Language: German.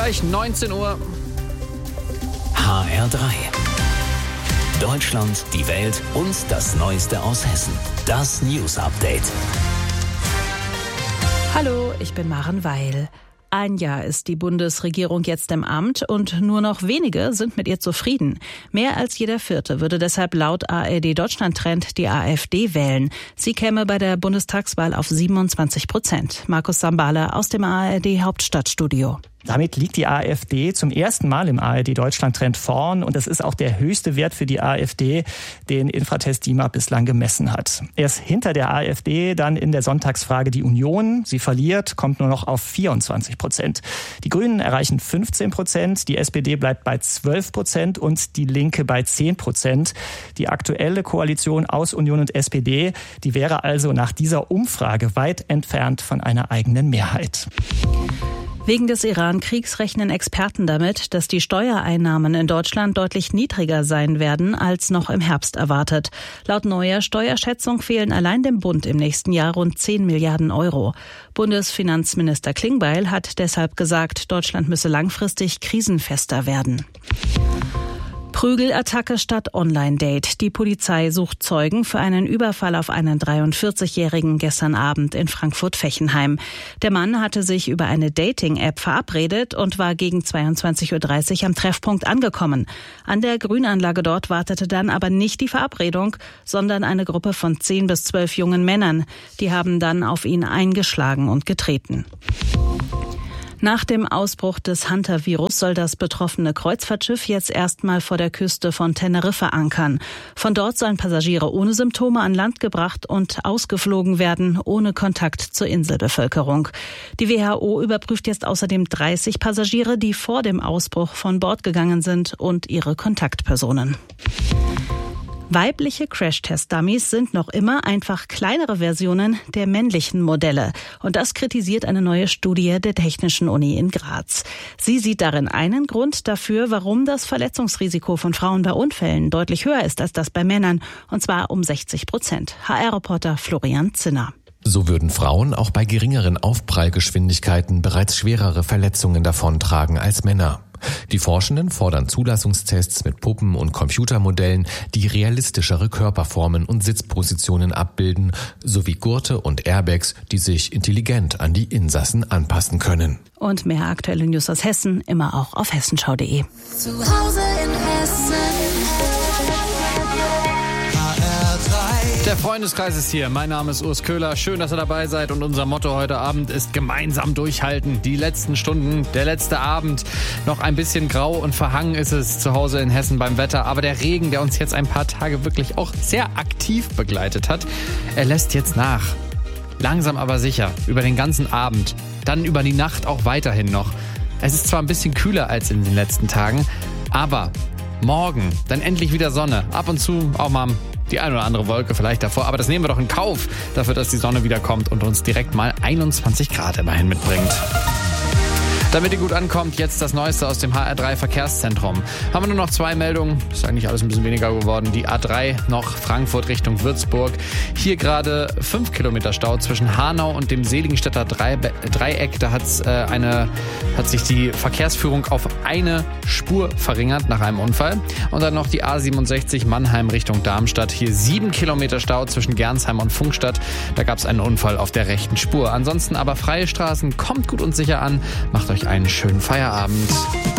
gleich 19 Uhr. HR3. Deutschland, die Welt und das Neueste aus Hessen. Das News Update. Hallo, ich bin Maren Weil. Ein Jahr ist die Bundesregierung jetzt im Amt und nur noch wenige sind mit ihr zufrieden. Mehr als jeder Vierte würde deshalb laut ARD Deutschland Trend die AfD wählen. Sie käme bei der Bundestagswahl auf 27%. Markus Sambala aus dem ARD Hauptstadtstudio. Damit liegt die AfD zum ersten Mal im ARD-Deutschland-Trend vorn und das ist auch der höchste Wert für die AfD, den Infratest DIMAP bislang gemessen hat. Erst hinter der AfD dann in der Sonntagsfrage die Union. Sie verliert, kommt nur noch auf 24%. Die Grünen erreichen 15%, die SPD bleibt bei 12% und die Linke bei 10%. Die aktuelle Koalition aus Union und SPD, die wäre also nach dieser Umfrage weit entfernt von einer eigenen Mehrheit. Wegen des Iran-Kriegs rechnen Experten damit, dass die Steuereinnahmen in Deutschland deutlich niedriger sein werden als noch im Herbst erwartet. Laut neuer Steuerschätzung fehlen allein dem Bund im nächsten Jahr rund 10 Milliarden Euro. Bundesfinanzminister Klingbeil hat deshalb gesagt, Deutschland müsse langfristig krisenfester werden. Prügelattacke statt Online-Date. Die Polizei sucht Zeugen für einen Überfall auf einen 43-Jährigen gestern Abend in Frankfurt-Fechenheim. Der Mann hatte sich über eine Dating-App verabredet und war gegen 22.30 Uhr am Treffpunkt angekommen. An der Grünanlage dort wartete dann aber nicht die Verabredung, sondern eine Gruppe von 10 bis 12 jungen Männern. Die haben dann auf ihn eingeschlagen und getreten. Nach dem Ausbruch des Hunter-Virus soll das betroffene Kreuzfahrtschiff jetzt erstmal vor der Küste von Teneriffa ankern. Von dort sollen Passagiere ohne Symptome an Land gebracht und ausgeflogen werden, ohne Kontakt zur Inselbevölkerung. Die WHO überprüft jetzt außerdem 30 Passagiere, die vor dem Ausbruch von Bord gegangen sind und ihre Kontaktpersonen. Weibliche Crash-Test-Dummies sind noch immer einfach kleinere Versionen der männlichen Modelle. Und das kritisiert eine neue Studie der Technischen Uni in Graz. Sie sieht darin einen Grund dafür, warum das Verletzungsrisiko von Frauen bei Unfällen deutlich höher ist als das bei Männern. Und zwar um 60%. HR-Reporter Florian Zinner. So würden Frauen auch bei geringeren Aufprallgeschwindigkeiten bereits schwerere Verletzungen davontragen als Männer. Die Forschenden fordern Zulassungstests mit Puppen und Computermodellen, die realistischere Körperformen und Sitzpositionen abbilden, sowie Gurte und Airbags, die sich intelligent an die Insassen anpassen können. Und mehr aktuelle News aus Hessen immer auch auf hessenschau.de. Zu Hause in Hessen. Der Freundeskreis ist hier. Mein Name ist Urs Köhler. Schön, dass ihr dabei seid. Und unser Motto heute Abend ist gemeinsam durchhalten. Die letzten Stunden, der letzte Abend. Noch ein bisschen grau und verhangen ist es zu Hause in Hessen beim Wetter. Aber der Regen, der uns jetzt ein paar Tage wirklich auch sehr aktiv begleitet hat, er lässt jetzt nach. Langsam aber sicher. Über den ganzen Abend. Dann über die Nacht auch weiterhin noch. Es ist zwar ein bisschen kühler als in den letzten Tagen, aber morgen dann endlich wieder Sonne. Ab und zu auch mal die eine oder andere Wolke vielleicht davor, aber das nehmen wir doch in Kauf, dafür, dass die Sonne wieder kommt und uns direkt mal 21 Grad immerhin mitbringt. Damit ihr gut ankommt, jetzt das Neueste aus dem HR3 Verkehrszentrum. Haben wir nur noch 2 Meldungen, ist eigentlich alles ein bisschen weniger geworden. Die A3 noch Frankfurt Richtung Würzburg. Hier gerade 5 Kilometer Stau zwischen Hanau und dem Seligenstädter Dreieck. Da hat sich die Verkehrsführung auf eine Spur verringert nach einem Unfall. Und dann noch die A67 Mannheim Richtung Darmstadt. Hier 7 Kilometer Stau zwischen Gernsheim und Funkstadt. Da gab es einen Unfall auf der rechten Spur. Ansonsten aber freie Straßen, kommt gut und sicher an. Macht euch einen schönen Feierabend.